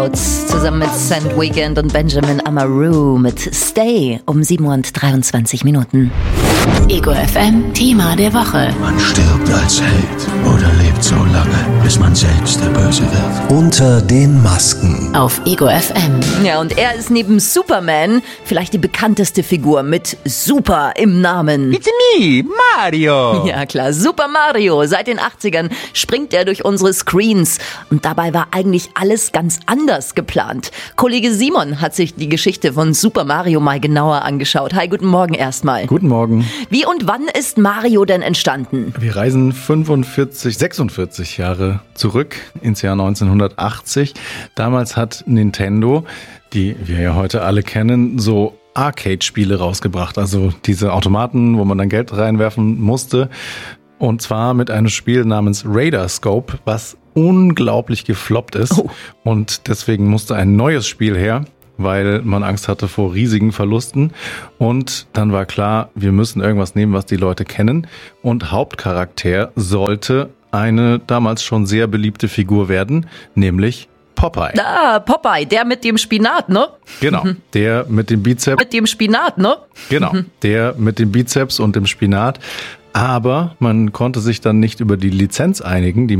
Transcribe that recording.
Zusammen mit Sand Weekend und Benjamin Amaru mit Stay um 7:23. Ego FM Thema der Woche. Man stirbt als Held oder lebt so lange, bis man selbst der Böse wird. Unter den Masken. Auf Ego FM. Ja, und er ist neben Superman vielleicht die bekannteste Figur mit Super im Namen. It's me, Mario. Ja klar, Super Mario. Seit den 80ern springt er durch unsere Screens. Und dabei war eigentlich alles ganz anders geplant. Kollege Simon hat sich die Geschichte von Super Mario mal genauer angeschaut. Hi, guten Morgen erstmal. Guten Morgen. Wie und wann ist Mario denn entstanden? Wir reisen 46 Jahre zurück ins Jahr 1980. Damals hat Nintendo, die wir ja heute alle kennen, so Arcade-Spiele rausgebracht. Also diese Automaten, wo man dann Geld reinwerfen musste. Und zwar mit einem Spiel namens Radarscope, was unglaublich gefloppt ist. Oh. Und deswegen musste ein neues Spiel her, weil man Angst hatte vor riesigen Verlusten. Und dann war klar, wir müssen irgendwas nehmen, was die Leute kennen. Und Hauptcharakter sollte eine damals schon sehr beliebte Figur werden, nämlich Popeye. Ah, Popeye, der mit dem Spinat, ne? Genau, der mit dem Bizeps. Mit dem Spinat, ne? Genau, der mit dem Bizeps und dem Spinat. Aber man konnte sich dann nicht über die Lizenz einigen. Die